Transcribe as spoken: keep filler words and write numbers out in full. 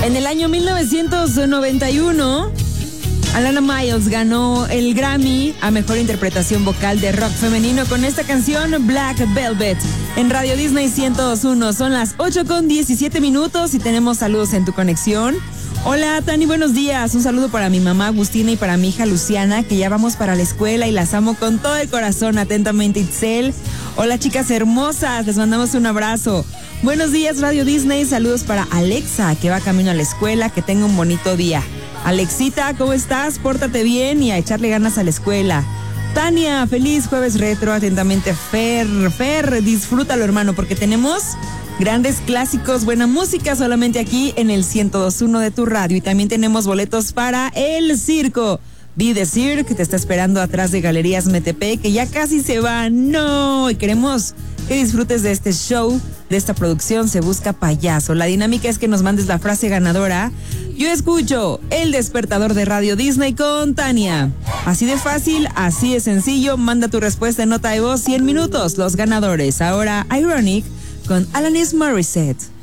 En el año mil novecientos noventa y uno, Alana Miles ganó el Grammy a Mejor Interpretación Vocal de Rock Femenino con esta canción Black Velvet. En Radio Disney ciento dos punto uno son las ocho con diecisiete minutos y tenemos saludos en tu conexión. Hola Tani, buenos días. Un saludo para mi mamá Agustina y para mi hija Luciana, que ya vamos para la escuela y las amo con todo el corazón. Atentamente, Itzel. Hola chicas hermosas, les mandamos un abrazo. Buenos días Radio Disney, saludos para Alexa, que va camino a la escuela, que tenga un bonito día. Alexita, ¿cómo estás? Pórtate bien y a echarle ganas a la escuela. Tania, feliz jueves retro. Atentamente, Fer. Fer, disfrútalo, hermano, porque tenemos grandes clásicos, buena música solamente aquí en el ciento dos punto uno de tu radio. Y también tenemos boletos para el circo. Be The Cirque, que te está esperando atrás de Galerías Metepec, que ya casi se va. No, y queremos que disfrutes de este show, de esta producción Se Busca Payaso. La dinámica es que nos mandes la frase ganadora. Yo escucho El Despertador de Radio Disney con Tania. Así de fácil, así de sencillo. Manda tu respuesta en nota de voz, cien minutos. Los ganadores. Ahora Ironic con Alanis Morissette.